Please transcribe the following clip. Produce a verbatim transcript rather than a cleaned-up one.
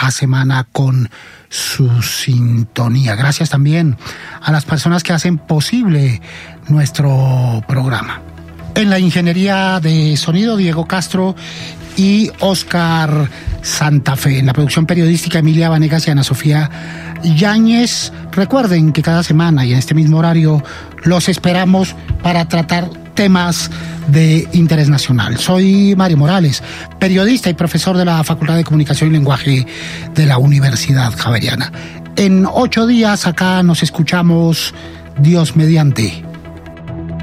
a semana con su sintonía. Gracias también a las personas que hacen posible nuestro programa. En la ingeniería de sonido, Diego Castro y Oscar Santa Fe. En la producción periodística, Emilia Vanegas y Ana Sofía Yáñez. Recuerden que cada semana y en este mismo horario los esperamos para tratar temas de interés nacional. Soy Mario Morales, periodista y profesor de la Facultad de Comunicación y Lenguaje de la Universidad Javeriana. En ocho días acá nos escuchamos, Dios mediante.